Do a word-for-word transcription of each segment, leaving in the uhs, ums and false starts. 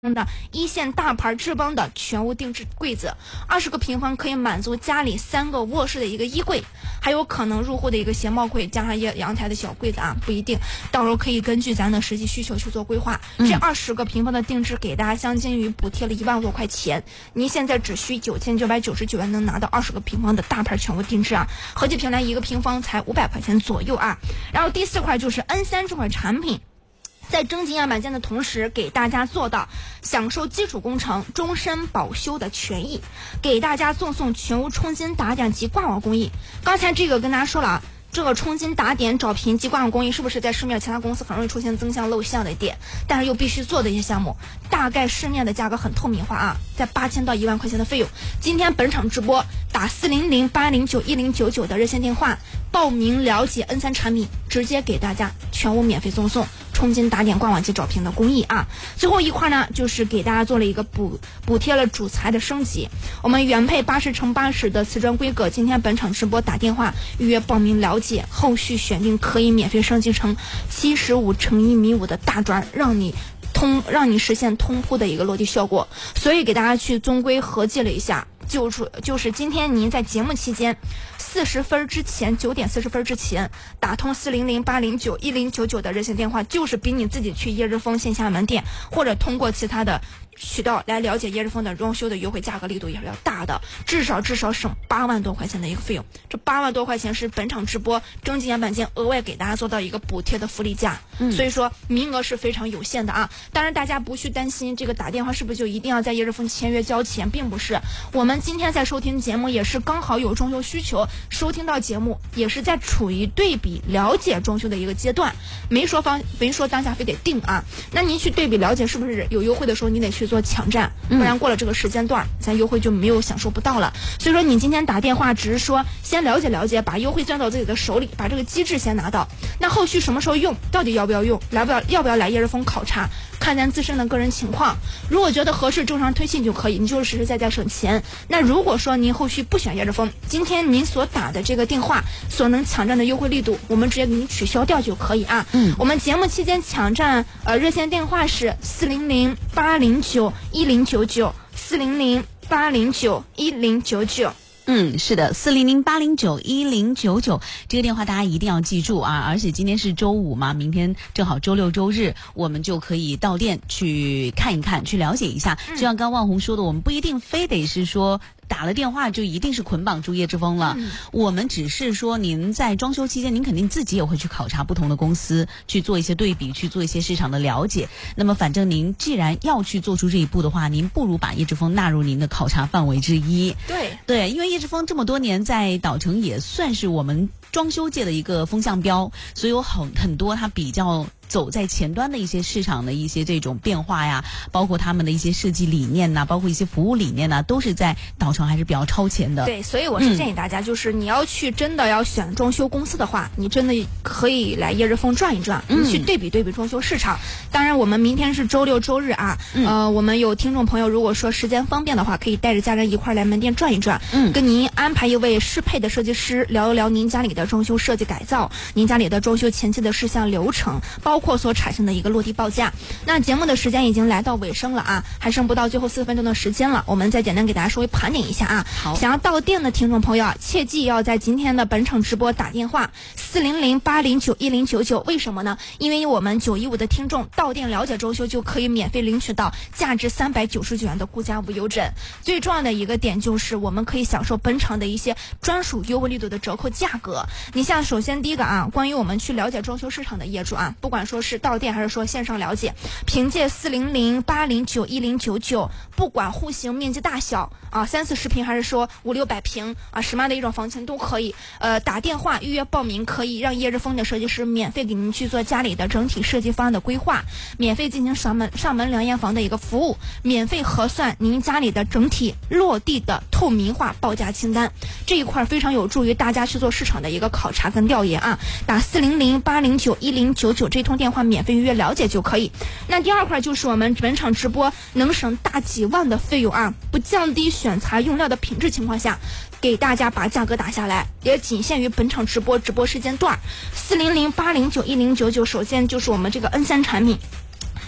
的一线大牌志邦的全屋定制柜子，二十个平方可以满足家里三个卧室的一个衣柜，还有可能入户的一个鞋帽柜，加上一阳台的小柜子啊，不一定，到时候可以根据咱的实际需求去做规划。嗯、这二十个平方的定制给大家相当于补贴了一万多块钱，您现在只需九千九百九十九元能拿到二十个平方的大牌全屋定制啊，合计平来一个平方才五百块钱左右啊。然后第四块就是 N 三 这款产品。在征集样板间的同时，给大家做到享受基础工程终身保修的权益，给大家赠送全屋冲金打点及挂网工艺。刚才这个跟大家说了啊，这个冲金打点找频及挂网工艺是不是在市面其他公司很容易出现增项漏项的点，但是又必须做的一些项目，大概市面的价格很透明化啊，在八千到一万块钱的费用。今天本场直播打四零零八零九一零九九的热线电话报名了解 N 三 产品，直接给大家全屋免费赠送冲金打点挂网及找频的工艺啊。最后一块呢，就是给大家做了一个补补贴了主材的升级。我们原配八十乘八十的瓷砖规格，今天本场直播打电话预约报名了解，后续选定可以免费升级成七十五乘一米五的大砖，让你通让你实现通铺的一个落地效果。所以给大家去综归合计了一下，就是就是今天您在节目期间四十分之前九点四十分之前打通四零零八零九一零九九的热线电话，就是比你自己去叶日丰线下门店或者通过其他的渠道来了解叶日丰的装修的优惠价格力度也是要大的，至少至少省八万多块钱的一个费用。这八万多块钱是本场直播征集样板间额外给大家做到一个补贴的福利价，嗯、所以说名额是非常有限的啊。当然大家不需担心这个打电话是不是就一定要在叶日丰签约交钱，并不是。我们今天在收听节目也是刚好有装修需求，收听到节目也是在处于对比了解装修的一个阶段，没说方没说当下非得定啊。那您去对比了解是不是有优惠的时候，你得去做抢占，不然过了这个时间段，咱优惠就没有享受不到了。所以说你今天打电话只是说先了解了解，把优惠攥到自己的手里，把这个机制先拿到。那后续什么时候用，到底要不要用，来不要要不要来叶日丰考察，看咱自身的个人情况。如果觉得合适，正常推进就可以，你就是实实在在省钱。那如果说您后续不选叶日丰，今天您所打的这个电话所能抢占的优惠力度，我们直接给你取消掉就可以啊。嗯，我们节目期间抢占呃热线电话是四零零八零九一零九九四零零八零九一零九九。 嗯，是的，四零零八零九一零九九这个电话大家一定要记住啊！而且今天是周五嘛，明天正好周六周日，我们就可以到店去看一看，去了解一下。就像刚万红说的，我们不一定非得是说打了电话就一定是捆绑住叶之峰了、嗯、我们只是说您在装修期间，您肯定自己也会去考察不同的公司，去做一些对比，去做一些市场的了解。那么反正您既然要去做出这一步的话，您不如把叶之峰纳入您的考察范围之一。 对对，因为叶之峰这么多年在岛城也算是我们装修界的一个风向标，所以有很很多他比较走在前端的一些市场的一些这种变化呀，包括他们的一些设计理念呐，包括一些服务理念呐，都是在岛城还是比较超前的。 对，所以我是建议大家、嗯、就是你要去真的要选装修公司的话，你真的可以来叶日丰转一转，你去对比对比装修市场。当然我们明天是周六周日啊、嗯、呃，我们有听众朋友如果说时间方便的话，可以带着家人一块来门店转一转，嗯，跟您安排一位适配的设计师聊一聊您家里的装修设计改造，您家里的装修前期的事项流程，包括所产生的一个落地报价。那节目的时间已经来到尾声了啊，还剩不到最后四分钟的时间了，我们再简单给大家稍微盘点一下啊。好，想要到店的听众朋友啊，切记要在今天的本场直播打电话四零零八零九一零九九。为什么呢？因为我们九一五的听众到店了解装修就可以免费领取到价值三百九十九元的顾家无忧枕。最重要的一个点就是我们可以享受本场的一些专属优惠力度的折扣价格。你像首先第一个啊，关于我们去了解装修市场的业主啊，不管说是到店还是说线上了解，凭借四零零八零九一零九九，不管户型面积大小啊，三四十平还是说五六百平啊，什么样的一种房型都可以，呃，打电话预约报名，可以让叶日丰的设计师免费给您去做家里的整体设计方案的规划，免费进行上门上门量验房的一个服务，免费核算您家里的整体落地的透明化报价清单。这一块非常有助于大家去做市场的一个考察跟调研啊，打四零零八零九一零九九这通电话免费预约了解就可以。那第二块就是我们本场直播能省大几万的费用啊，不降低选材用料的品质情况下，给大家把价格打下来，也仅限于本场直播直播时间段。四零零八零九一零九九，首先就是我们这个 N 三 产品。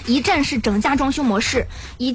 一站式整家装修模式，一